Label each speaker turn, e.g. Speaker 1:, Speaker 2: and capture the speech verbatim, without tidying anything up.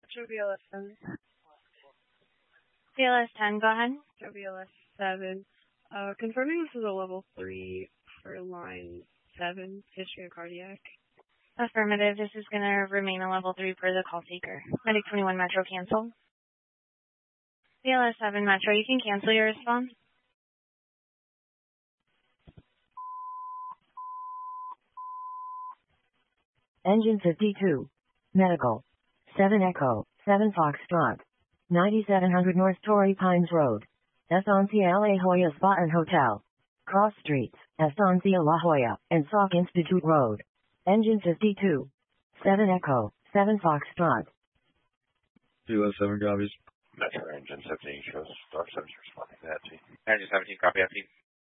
Speaker 1: Metro B L S seven.
Speaker 2: B L S ten, go ahead.
Speaker 1: Metro B L S seven. Uh, confirming this is a level three for line seven, history of cardiac.
Speaker 2: Affirmative. This is going to remain a level three per the call taker. Medic twenty-one Metro, cancel. B L S seven Metro, you can cancel your response.
Speaker 3: Engine fifty-two. Medical. seven Echo, seven Foxtrot. ninety-seven hundred North Torrey Pines Road. Estancia La Jolla Spa and Hotel. Cross Streets, Estancia La Jolla, and Sauk Institute Road. Engine fifty-two. seven Echo, seven Foxtrot.
Speaker 4: B L S seven copies.
Speaker 5: Metro Engine seventeen shows Star seven's responding to that. Engine seventeen, copy F T.